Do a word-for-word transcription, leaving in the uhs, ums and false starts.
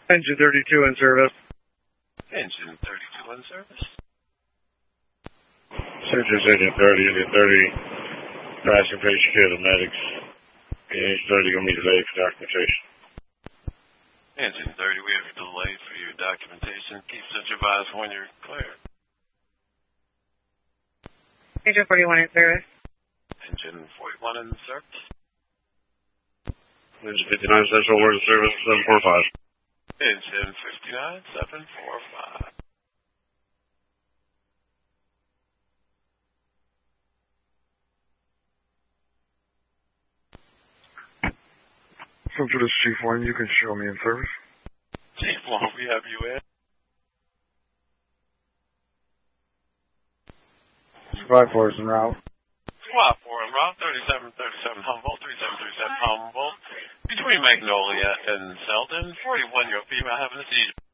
Engine thirty-two in service. Engine thirty-two in service. Center's Engine thirty, Engine thirty. Passing patient care to medics. Engine thirty gonna be delayed for documentation. Engine thirty, we have a delay for your documentation. Keep such advised when you're clear. Engine forty-one in service. Engine forty-one in service. Engine fifty-nine Central, we're in service seven four five. Engine fifty-nine seven four five. Central, this is Chief one. You can show me in service. Chief one, we have you in. Squad four is en route. Squad four en route, thirty-seven thirty-seven Humboldt, thirty-seven thirty-seven Humboldt. Between Magnolia and Selden, forty-one-year-old female having a seizure.